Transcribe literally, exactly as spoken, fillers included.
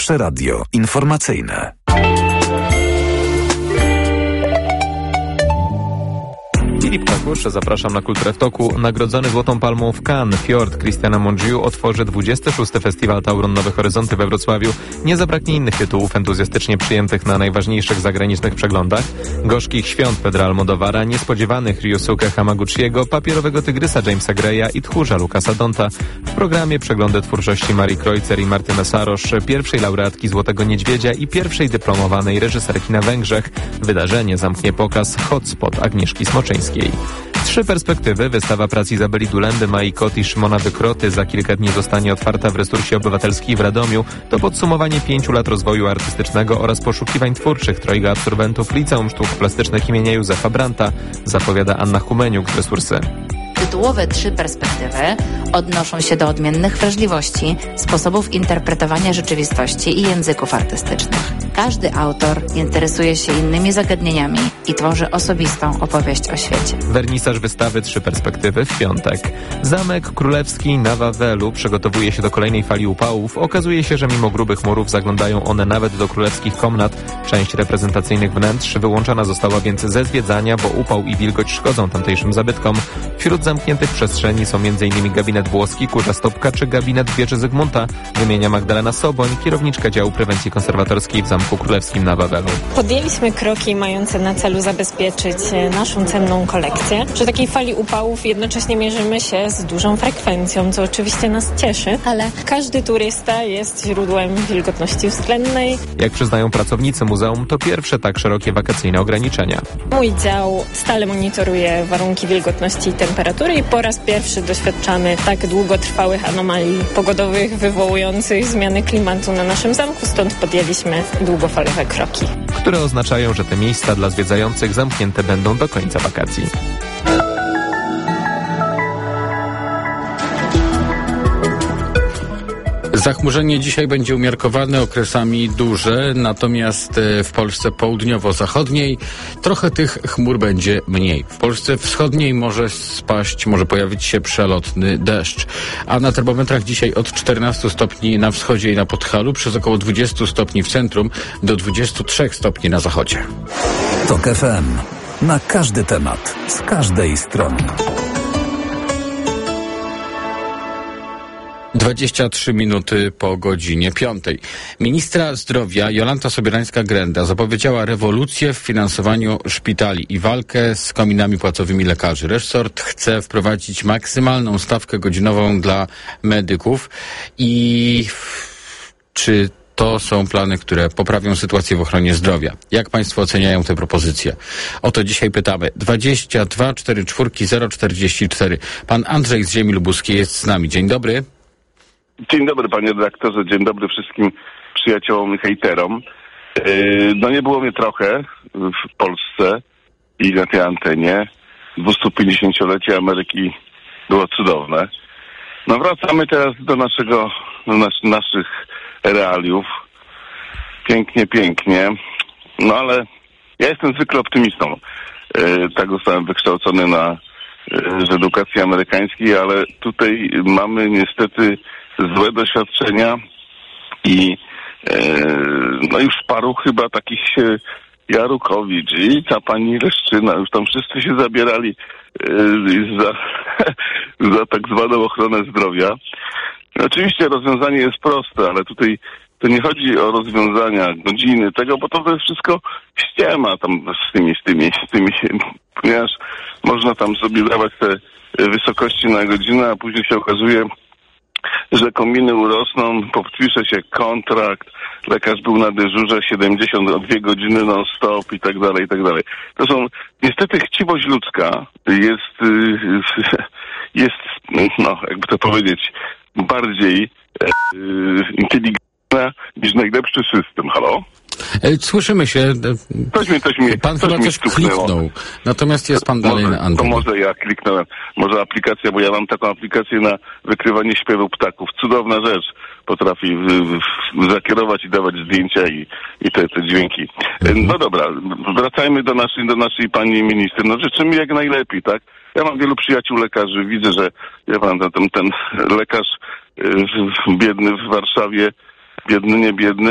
Pierwsze radio informacyjne. Filip Kakusz, zapraszam na Kulturę w Toku. Nagrodzony Złotą Palmą w Cannes Fjord Christiana Mongiu otworzy dwudziesty szósty Festiwal Tauron Nowe Horyzonty we Wrocławiu. Nie zabraknie innych tytułów entuzjastycznie przyjętych na najważniejszych zagranicznych przeglądach. Gorzkich świąt Pedra Almodovara, niespodziewanych Ryosuke Hamaguchiego, Papierowego Tygrysa Jamesa Greya i Tchórza Lucasa Donta. W programie przeglądy twórczości Marii Kreutzer i Martyny Sarosz, pierwszej laureatki Złotego Niedźwiedzia i pierwszej dyplomowanej reżyserki na Węgrzech. Wydarzenie zamknie pokaz Hotspot Agnieszki Smoczyńskiej. Trzy perspektywy. Wystawa prac Izabeli Dulendy, Mai Kot i Szymona Wykroty za kilka dni zostanie otwarta w Resursie Obywatelskiej w Radomiu. To podsumowanie pięciu lat rozwoju artystycznego oraz poszukiwań twórczych trojga absolwentów Liceum Sztuk Plastycznych imienia Józefa Brandta, zapowiada Anna Humeniuk z Resursy. Tytułowe trzy perspektywy odnoszą się do odmiennych wrażliwości, sposobów interpretowania rzeczywistości i języków artystycznych. Każdy autor interesuje się innymi zagadnieniami i tworzy osobistą opowieść o świecie. Wernisaż wystawy Trzy Perspektywy w piątek. Zamek Królewski na Wawelu przygotowuje się do kolejnej fali upałów. Okazuje się, że mimo grubych murów zaglądają one nawet do królewskich komnat. Część reprezentacyjnych wnętrz wyłączona została więc ze zwiedzania, bo upał i wilgoć szkodzą tamtejszym zabytkom. Wśród zamkniętych przestrzeni są m.in. gabinet włoski, Kurza Stopka czy gabinet wieży Zygmunta, wymienia Magdalena Soboń, kierowniczka działu prewencji konserwatorskiej w Zamku Królewskim na Wawelu. Podjęliśmy kroki mające na celu zabezpieczyć naszą cenną kolekcję. Przy takiej fali upałów jednocześnie mierzymy się z dużą frekwencją, co oczywiście nas cieszy, ale każdy turysta jest źródłem wilgotności względnej. Jak przyznają pracownicy muzeum, to pierwsze tak szerokie wakacyjne ograniczenia. Mój dział stale monitoruje warunki wilgotności i temperatury i po raz pierwszy doświadczamy tak długotrwałych anomalii pogodowych wywołujących zmiany klimatu na naszym zamku, stąd podjęliśmy długofalowe kroki, które oznaczają, że te miejsca dla zwiedzających zamknięte będą do końca wakacji. Zachmurzenie dzisiaj będzie umiarkowane, okresami duże, natomiast w Polsce południowo-zachodniej trochę tych chmur będzie mniej. W Polsce wschodniej może spaść, może pojawić się przelotny deszcz. A na termometrach dzisiaj od czternastu stopni na wschodzie i na Podhalu, przez około dwudziestu stopni w centrum, do dwudziestu trzech stopni na zachodzie. Tok F M. Na każdy temat, z każdej strony. dwadzieścia trzy minuty po godzinie piątej. Ministra zdrowia Jolanta Sobierańska-Grenda zapowiedziała rewolucję w finansowaniu szpitali i walkę z kominami płacowymi lekarzy. Resort chce wprowadzić maksymalną stawkę godzinową dla medyków. I czy to są plany, które poprawią sytuację w ochronie zdrowia? Jak państwo oceniają te propozycje? O to dzisiaj pytamy. dwadzieścia dwa czterdzieści cztery zero czterdzieści cztery. Pan Andrzej z Ziemi Lubuskiej jest z nami. Dzień dobry. Dzień dobry, panie redaktorze, dzień dobry wszystkim przyjaciołom i hejterom. No nie było mnie trochę w Polsce i na tej antenie. dwustupięćdziesięciolecie Ameryki było cudowne. No wracamy teraz do naszego, do nas, naszych realiów. Pięknie, pięknie. No ale ja jestem zwykle optymistą. Tak zostałem wykształcony na z edukacji amerykańskiej, ale tutaj mamy niestety złe doświadczenia i e, no już paru chyba takich się Jarukowicz i ta pani Leszczyna, już tam wszyscy się zabierali e, za, za tak zwaną ochronę zdrowia. Oczywiście rozwiązanie jest proste, ale tutaj to nie chodzi o rozwiązania, godziny, tego, bo to jest wszystko ściema tam z tymi, z tymi, z tymi, ponieważ można tam sobie dawać te wysokości na godzinę, a później się okazuje, że kominy urosną, podpisze się kontrakt, lekarz był na dyżurze siedemdziesiąt dwie godziny non-stop i tak dalej, i tak dalej. To są, niestety chciwość ludzka jest, jest, no, jakby to powiedzieć, bardziej e, inteligentna niż najlepszy system. Halo? Słyszymy się. Coś mi, coś mi, pan coś chyba mi coś kliknął. Natomiast jest pan dalej może, na antenie. To może ja kliknąłem. Może aplikacja, bo ja mam taką aplikację na wykrywanie śpiewu ptaków. Cudowna rzecz. Potrafi w, w, zakierować i dawać zdjęcia i, i te, te dźwięki. Mhm. No dobra, wracajmy do naszej, do naszej pani minister. No życzymy jak najlepiej, tak? Ja mam wielu przyjaciół lekarzy. Widzę, że ja pan, ten, ten lekarz yy, biedny w Warszawie, biedny, nie biedny,